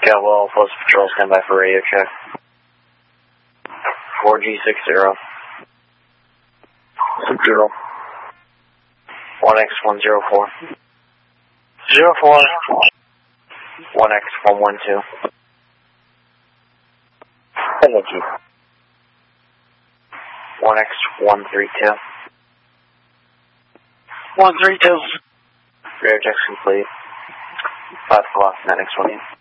Scotwell, Post Patrol, stand by for radio check. 4G60. 60. 1X104. 04. 1X112. 70. 1X132. 132. Radio check's complete. 5 o'clock, 9X1.